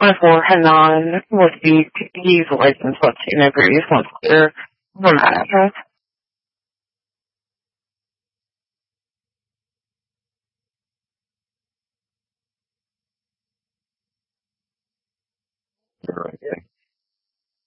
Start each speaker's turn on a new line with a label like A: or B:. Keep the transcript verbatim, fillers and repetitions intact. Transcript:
A: twenty-four, Hanan, Woodbeek. He's licensed Latino Breeze, wants clear from that address. Right.